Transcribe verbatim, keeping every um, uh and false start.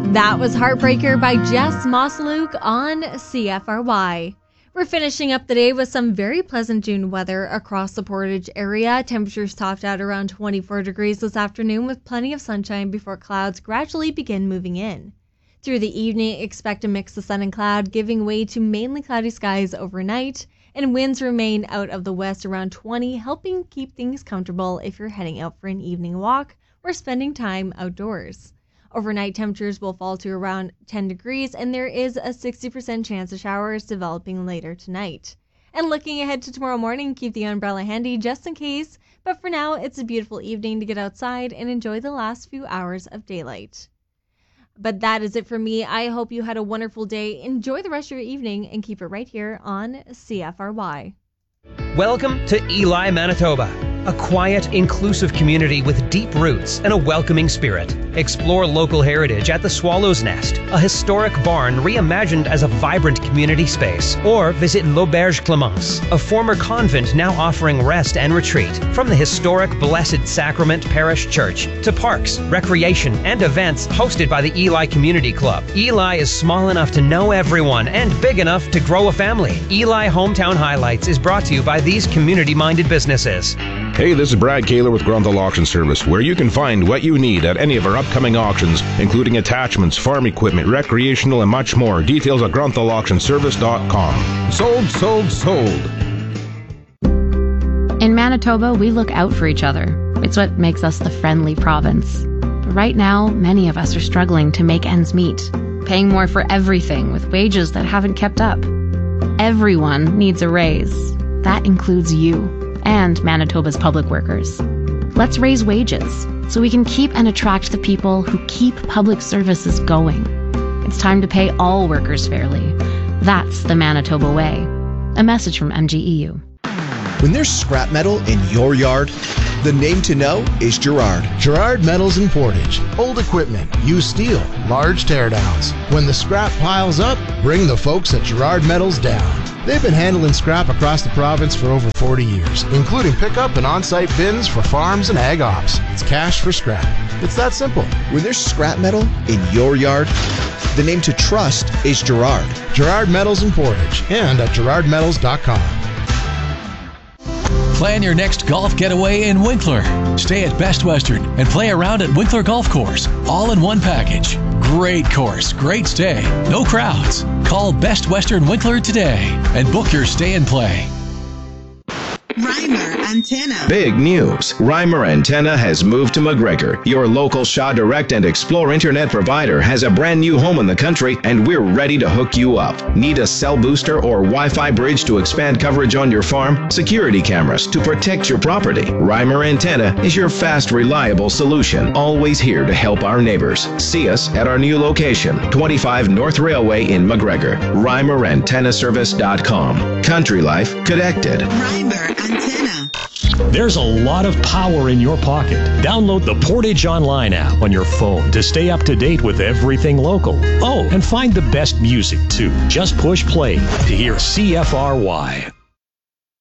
That was Heartbreaker by Jess Mosluke on C F R Y. We're finishing up the day with some very pleasant June weather across the Portage area. Temperatures topped out around twenty-four degrees this afternoon with plenty of sunshine before clouds gradually begin moving in. Through the evening, expect a mix of sun and cloud, giving way to mainly cloudy skies overnight, and winds remain out of the west around twenty, helping keep things comfortable if you're heading out for an evening walk or spending time outdoors. Overnight temperatures will fall to around ten degrees, and there is a sixty percent chance of showers developing later tonight. And looking ahead to tomorrow morning, keep the umbrella handy just in case, but for now, it's a beautiful evening to get outside and enjoy the last few hours of daylight. But that is it for me. I hope you had a wonderful day. Enjoy the rest of your evening and keep it right here on C F R Y. Welcome to Ely, Manitoba, a quiet, inclusive community with deep roots and a welcoming spirit. Explore local heritage at the Swallow's Nest, a historic barn reimagined as a vibrant community space. Or visit L'Auberge Clemence, a former convent now offering rest and retreat. From the historic Blessed Sacrament Parish Church to parks, recreation, and events hosted by the Ely Community Club. Ely is small enough to know everyone and big enough to grow a family. Ely Hometown Highlights is brought to you by these community-minded businesses. Hey, this is Brad Kaler with Grunthal Auction Service, where you can find what you need at any of our upcoming auctions, including attachments, farm equipment, recreational, and much more. Details at grunthal auction service dot com. Sold, sold, sold. In Manitoba, we look out for each other. It's what makes us the friendly province. But right now, many of us are struggling to make ends meet, paying more for everything with wages that haven't kept up. Everyone needs a raise. That includes you and Manitoba's public workers. Let's raise wages so we can keep and attract the people who keep public services going. It's time to pay all workers fairly. That's the Manitoba way. A message from M G E U. When there's scrap metal in your yard, the name to know is Gerard. Gerard Metals in Portage. Old equipment, used steel, large teardowns. When the scrap piles up, bring the folks at Gerard Metals down. They've been handling scrap across the province for over forty years, including pickup and on-site bins for farms and ag ops. It's cash for scrap. It's that simple. When there's scrap metal in your yard, the name to trust is Gerard. Gerard Metals in Portage and at gerard metals dot com. Plan your next golf getaway in Winkler. Stay at Best Western and play around at Winkler Golf Course, all in one package. Great course, great stay, no crowds. Call Best Western Winkler today and book your stay and play. Reimer Antenna. Big news. Reimer Antenna has moved to McGregor. Your local Shaw Direct and Explore internet provider has a brand new home in the country, and we're ready to hook you up. Need a cell booster or Wi-Fi bridge to expand coverage on your farm? Security cameras to protect your property? Reimer Antenna is your fast, reliable solution. Always here to help our neighbors. See us at our new location, twenty-five North Railway in McGregor. Reimer Antenna Service dot com. Country life connected. Reimer Antenna. There's a lot of power in your pocket. Download the Portage Online app on your phone to stay up to date with everything local. Oh, and find the best music, too. Just push play to hear C F R Y.